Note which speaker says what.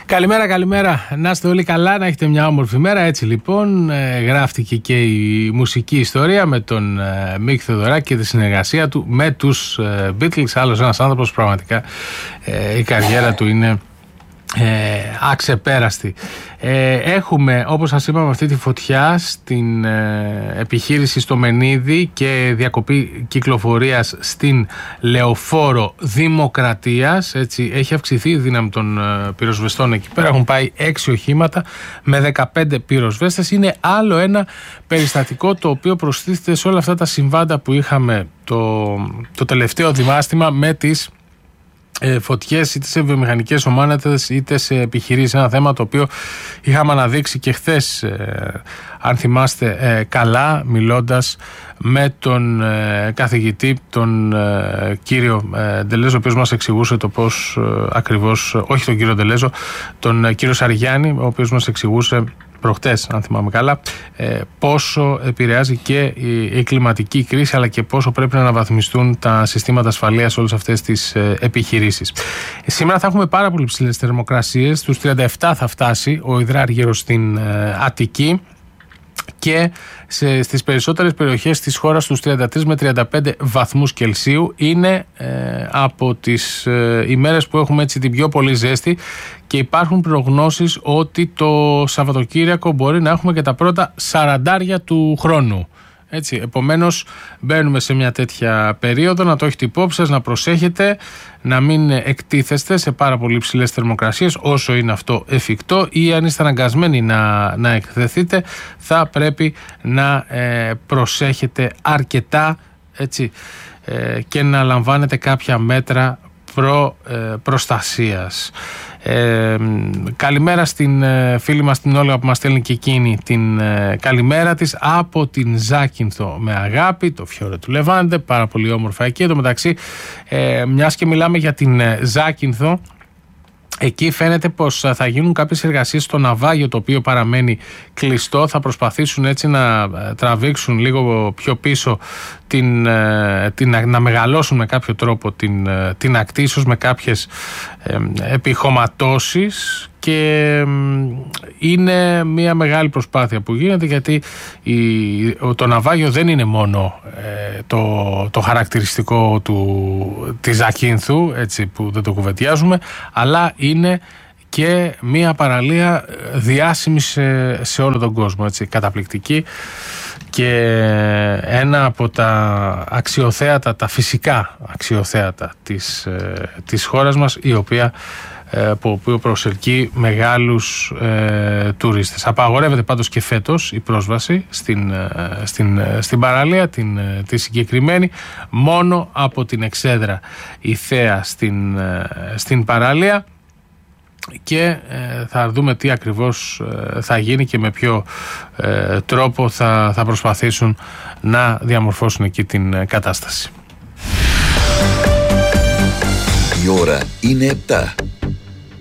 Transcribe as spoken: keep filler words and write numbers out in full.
Speaker 1: Καλημέρα, καλημέρα. Να είστε όλοι καλά, να έχετε μια όμορφη μέρα. Έτσι λοιπόν, ε, γράφτηκε και η μουσική ιστορία με τον ε, Μίκη Θεοδωράκη και τη συνεργασία του με τους ε, Beatles. Άλλος ένας άνθρωπος, πραγματικά ε, η καριέρα του είναι Ε, αξεπέραστη. Ε, έχουμε, όπως σας είπαμε, αυτή τη φωτιά στην ε, επιχείρηση στο Μενίδη και διακοπή κυκλοφορίας στην Λεωφόρο Δημοκρατίας. Έτσι, έχει αυξηθεί η δύναμη των ε, πυροσβεστών εκεί πέρα. Έχουν πάει έξι οχήματα με δεκαπέντε πυροσβέστες. Είναι άλλο ένα περιστατικό το οποίο προστίθεται σε όλα αυτά τα συμβάντα που είχαμε το, το τελευταίο διάστημα με τις Ε, φωτιές είτε σε βιομηχανικές ομάδες είτε σε επιχειρήσεις. Ένα θέμα το οποίο είχαμε αναδείξει και χθες, ε, αν θυμάστε ε, καλά, μιλώντας με τον ε, καθηγητή, τον ε, κύριο ε, Ντελέζο, ο οποίος μας εξηγούσε το πώς ε, ακριβώς, όχι τον κύριο Ντελέζο, τον ε, κύριο Σαριάννη, ο οποίος μας εξηγούσε προχτές, αν θυμάμαι καλά, ε, πόσο επηρεάζει και η, η κλιματική κρίση, αλλά και πόσο πρέπει να αναβαθμιστούν τα συστήματα ασφαλείας σε όλες αυτές τις ε, επιχειρήσεις. Ε, σήμερα θα έχουμε πάρα πολύ ψηλές θερμοκρασίες. Στους τριάντα επτά θα φτάσει ο υδράργυρος στην ε, Αττική και σε, στις περισσότερες περιοχές της χώρας στους τριάντα τρεις με τριάντα πέντε βαθμούς Κελσίου. Είναι ε, από τις ε, ημέρες που έχουμε έτσι την πιο πολύ ζέστη και υπάρχουν προγνώσεις ότι το Σαββατοκύριακο μπορεί να έχουμε και τα πρώτα σαραντάρια του χρόνου. Έτσι, επομένως μπαίνουμε σε μια τέτοια περίοδο, να το έχετε υπόψη σας, να προσέχετε, να μην εκτίθεστε σε πάρα πολύ ψηλές θερμοκρασίες όσο είναι αυτό εφικτό, ή αν είστε αναγκασμένοι να, να εκθεθείτε θα πρέπει να ε, προσέχετε αρκετά, έτσι, ε, και να λαμβάνετε κάποια μέτρα προ, ε, προστασίας. Ε, καλημέρα στην ε, φίλη μας την Όλγα που μας στέλνει και εκείνη την ε, καλημέρα της από την Ζάκυνθο με αγάπη, το Φιόρε του Λεβάντε, πάρα πολύ όμορφα εκεί. Εν τω μεταξύ, ε, μιας και μιλάμε για την ε, Ζάκυνθο, εκεί φαίνεται πως θα γίνουν κάποιες εργασίες στο ναυάγιο, το οποίο παραμένει κλειστό. Θα προσπαθήσουν έτσι να τραβήξουν λίγο πιο πίσω, την, την, να μεγαλώσουν με κάποιο τρόπο την, την ακτή, ίσως με κάποιες ε, επιχωματώσεις, και είναι μια μεγάλη προσπάθεια που γίνεται, γιατί η, το ναυάγιο δεν είναι μόνο ε, το, το χαρακτηριστικό του, της Ζακύνθου, έτσι, που δεν το κουβεντιάζουμε, αλλά είναι και μια παραλία διάσημη σε, σε όλο τον κόσμο, έτσι, καταπληκτική, και ένα από τα αξιοθέατα, τα φυσικά αξιοθέατα της, της χώρας μας, η οποία από οποίο προσελκύει μεγάλους ε, τουρίστες. Απαγορεύεται πάντως και φέτος η πρόσβαση στην, στην, στην παραλία, την, τη συγκεκριμένη, μόνο από την εξέδρα η θέα στην, στην παραλία, και ε, θα δούμε τι ακριβώς ε, θα γίνει και με ποιο ε, τρόπο θα, θα προσπαθήσουν να διαμορφώσουν εκεί την ε, κατάσταση.
Speaker 2: Η ώρα είναι επτά.